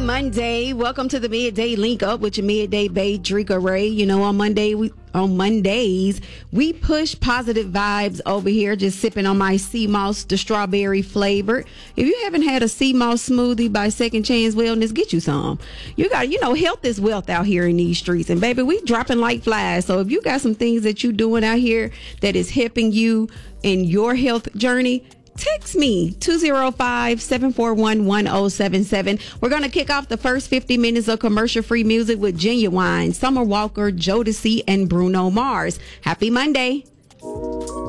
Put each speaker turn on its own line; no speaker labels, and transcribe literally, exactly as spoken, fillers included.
Monday. Welcome to the Midday Link Up with your Midday Babe, Drika Ray. You know, on Monday, we on Mondays, we push positive vibes over here, just sipping on my sea moss, the strawberry flavored. If you haven't had a sea moss smoothie by Second Chance Wellness, get you some. You got, you know, health is wealth out here in these streets. And baby, we dropping like flies. So if you got some things that you doing out here that is helping you in your health journey, text me two oh five, seven four one, one oh seven seven. We're going to kick off the first fifty minutes of commercial-free music with Genuine, Summer Walker, Jodeci, and Bruno Mars. Happy Monday.